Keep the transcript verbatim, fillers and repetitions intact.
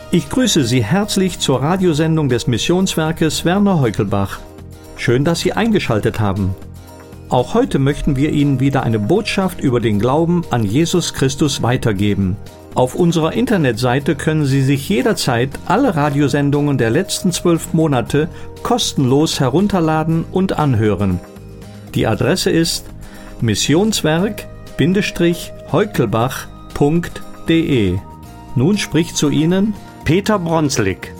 Ich grüße Sie herzlich zur Radiosendung des Missionswerkes Werner Heukelbach. Schön, dass Sie eingeschaltet haben. Auch heute möchten wir Ihnen wieder eine Botschaft über den Glauben an Jesus Christus weitergeben. Auf unserer Internetseite können Sie sich jederzeit alle Radiosendungen der letzten zwölf Monate kostenlos herunterladen und anhören. Die Adresse ist missionswerk Heukelbach punkt de. Nun spricht zu Ihnen Peter Bronslik.